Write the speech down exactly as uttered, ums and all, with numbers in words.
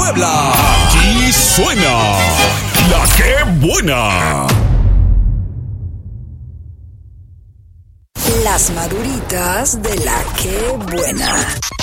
Puebla. Aquí suena La Que Buena. Las maduritas de La Que Buena.